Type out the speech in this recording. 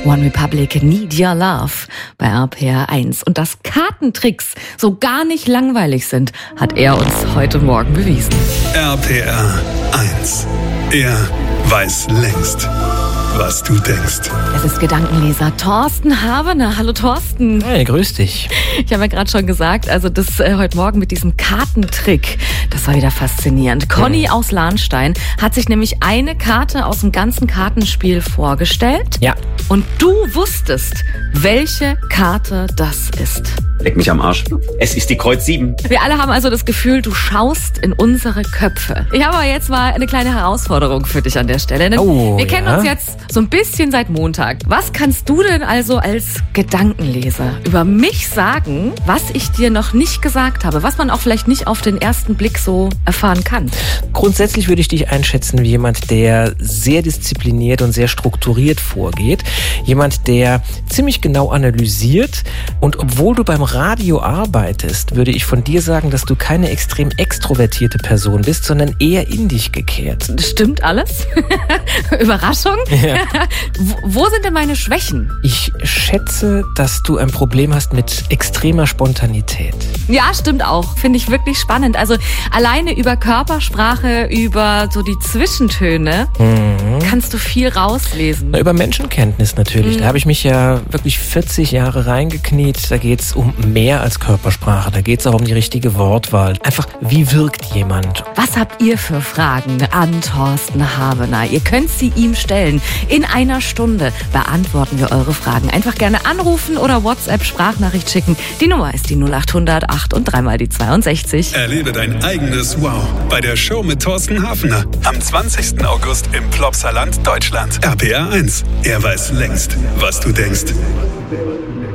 One Republic, Need Your Love bei RPR 1. Und dass Kartentricks so gar nicht langweilig sind, hat er uns heute Morgen bewiesen. RPR 1. Er weiß längst, was du denkst. Es ist Gedankenleser Thorsten Havener. Hallo Thorsten. Hey, grüß dich. Ich habe ja gerade schon gesagt, also das heute Morgen mit diesem Kartentrick, das war wieder faszinierend. Conny aus Lahnstein hat sich nämlich eine Karte aus dem ganzen Kartenspiel vorgestellt. Ja. Und du wusstest, welche Karte das ist. Leck mich am Arsch. Es ist die Kreuz 7. Wir alle haben also das Gefühl, du schaust in unsere Köpfe. Ich habe aber jetzt mal eine kleine Herausforderung für dich an der Stelle. Denn wir kennen uns jetzt so ein bisschen seit Montag. Was kannst du denn also als Gedankenleser über mich sagen, was ich dir noch nicht gesagt habe, was man auch vielleicht nicht auf den ersten Blick so erfahren kann? Grundsätzlich würde ich dich einschätzen wie jemand, der sehr diszipliniert und sehr strukturiert vorgeht. Jemand, der ziemlich genau analysiert. Und obwohl du beim Radio arbeitest, würde ich von dir sagen, dass du keine extrem extrovertierte Person bist, sondern eher in dich gekehrt. Das stimmt alles? Überraschung? Ja. Wo sind denn meine Schwächen? Ich schätze, dass du ein Problem hast mit extremer Spontanität. Ja, stimmt auch. Finde ich wirklich spannend. Also alleine über Körpersprache, über so die Zwischentöne kannst du viel rauslesen. Na, über Menschenkenntnis natürlich. Da habe ich mich ja wirklich 40 Jahre reingekniet. Da geht's um mehr als Körpersprache. Da geht's auch um die richtige Wortwahl. Einfach, wie wirkt jemand? Was habt ihr für Fragen an Thorsten Havener? Ihr könnt sie ihm stellen. In einer Stunde beantworten wir eure Fragen. Einfach gerne anrufen oder WhatsApp-Sprachnachricht schicken. Die Nummer ist die 0800 8 und 3 mal die 62. Erlebe dein eigenes Wow bei der Show mit Thorsten Havener am 20. August im Plopsaland, Deutschland. RPR 1. Er weiß längst, was du denkst.